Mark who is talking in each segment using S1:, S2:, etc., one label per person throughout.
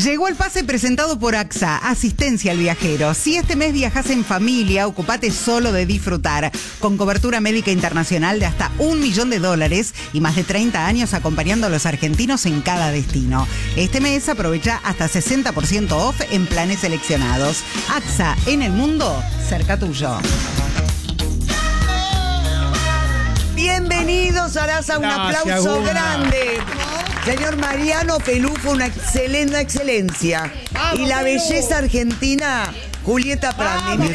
S1: Llegó el pase presentado por AXA, asistencia al viajero. Si este mes viajas en familia, ocupate solo de disfrutar. Con cobertura médica internacional de hasta $1 millón y más de 30 años acompañando a los argentinos en cada destino. Este mes aprovecha hasta 60% off en planes seleccionados. AXA, en el mundo, cerca tuyo.
S2: Bienvenidos a Laza, un aplauso grande. Señor Mariano Pelufo, una excelencia. Y la belleza argentina, Julieta Prandi.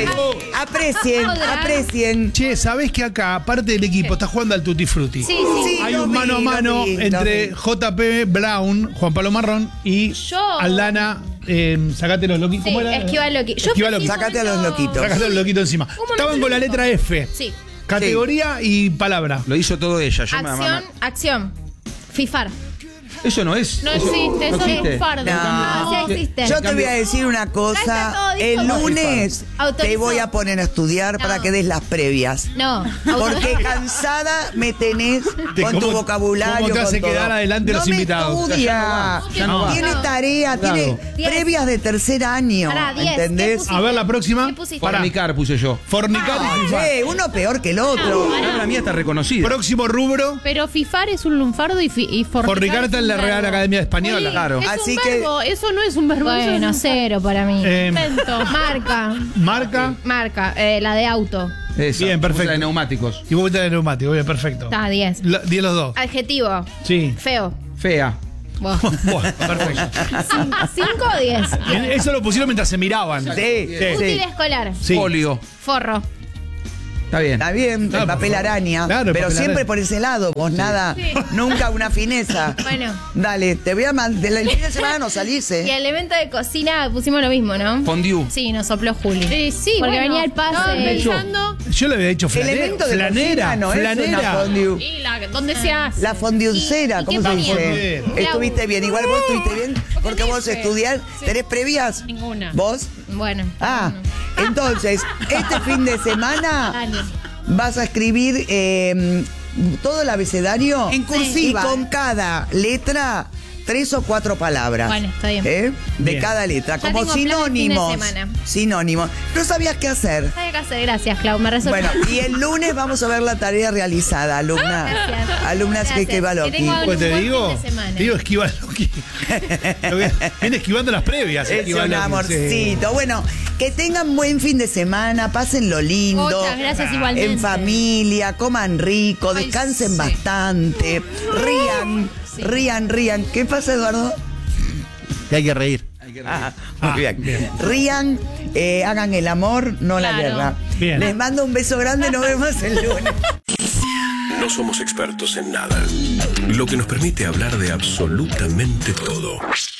S2: Aprecien.
S3: Che, ¿sabés que acá, parte del equipo, está jugando al Tutti Frutti?
S4: Sí.
S3: Hay un mano a mano entre JP Brown, Juan Pablo Marrón y Aldana. Sacate los loquitos. ¿Cómo era?
S4: Esquiva Loqui.
S2: Sacate a los loquitos.
S3: Sacate los loquitos encima. Estaban con la letra F.
S4: Sí.
S3: Categoría y palabra.
S5: Lo hizo todo ella.
S4: Acción. Fifar.
S5: Eso no es.
S6: No existe, eso es un fardo.
S4: Sí existe.
S2: Yo te voy a decir una cosa. El lunes te voy a poner a estudiar para que des las previas.
S4: No.
S2: Porque cansada me tenés con tu vocabulario.
S3: ¿Cómo te hace quedar adelante los invitados?
S2: Estudia. Tiene tarea, tiene previas de tercer año. ¿Entendés?
S3: A ver la próxima.
S5: Fornicar puse yo.
S3: Fornicar y fifar.
S2: Uno peor que el otro.
S5: La mía está reconocida.
S3: Próximo rubro.
S6: Pero fifar es un lunfardo y
S3: fornicar está en la Real Academia Española.
S5: Claro.
S6: Es
S2: Así
S6: un verbo, eso no es un verbo.
S4: Bueno, cero para mí.
S6: Invento.
S3: Marca.
S4: La de auto.
S5: Esa,
S3: Bien, perfecto.
S5: de neumáticos.
S3: Y vos de neumático, bien, perfecto.
S4: Está 10.
S3: 10 los dos.
S4: Adjetivo.
S3: Sí.
S4: Feo.
S5: Fea.
S4: Bueno,
S3: Perfecto.
S4: 5 o 10.
S3: Eso lo pusieron mientras se miraban.
S4: Útil escolar.
S3: Sí.
S5: Folio.
S4: Forro.
S5: Está bien.
S2: Está bien,
S3: Claro,
S2: el papel araña.
S3: Claro,
S2: pero
S3: papel
S2: siempre
S3: araña.
S2: por ese lado, vos nada, nunca una fineza.
S4: Bueno.
S2: Dale, te voy a mandar. El fin de semana no salís,
S4: Y elemento de cocina pusimos lo mismo, ¿no?
S5: Fondue.
S4: Sí, nos sopló Juli.
S6: Sí,
S4: porque venía el
S6: Estaba
S4: pase.
S6: pensando.
S3: Yo le había dicho
S2: Elemento de
S3: flanera.
S2: cocina no es una fondue.
S6: Y ¿dónde se hace?
S2: La fondiuncera,
S6: ¿Y
S2: ¿cómo
S6: qué
S2: se
S6: ponía?
S2: dice?
S3: Fondue.
S2: Estuviste bien, igual vos estuviste bien, porque vos
S6: dice?
S2: estudiás. ¿Tenés previas?
S6: Ninguna.
S2: ¿Vos?
S4: Bueno.
S2: Entonces, este fin de semana
S4: Dale.
S2: vas a escribir todo el abecedario
S1: En cursiva.
S2: y con cada letra 3 o 4 palabras.
S4: Bueno, está bien.
S2: De
S3: Bien.
S2: cada letra,
S4: Ya
S2: como
S4: tengo plan de fin de
S2: sinónimos.
S4: semana.
S2: Sinónimos. No sabías qué hacer.
S4: ¿Sabes qué hacer? Gracias, Clau. Me resolvió.
S2: Bueno, y el lunes vamos a ver la tarea realizada, alumna.
S4: Gracias.
S2: Alumnas que
S4: Gracias.
S2: esquiva
S4: Que
S2: Loki.
S4: tengo
S3: Pues te
S4: un buen
S3: digo,
S4: fin de semana.
S3: esquiva Loki. Viene esquivando las previas.
S2: Es
S3: esquiva
S2: un
S3: Loki,
S2: amorcito.
S3: sí.
S2: Bueno, que tengan buen fin de semana, pasen lo lindo.
S6: Muchas gracias igualmente.
S2: En familia, coman rico, descansen
S6: sí.
S2: bastante, rían. ¿Qué pasa, Eduardo?
S5: Que hay que reír.
S2: Muy bien. Rían, hagan el amor, no la
S6: Claro.
S2: guerra.
S3: Bien.
S2: Les mando un beso grande, nos vemos el lunes.
S7: No somos expertos en nada, lo que nos permite hablar de absolutamente todo.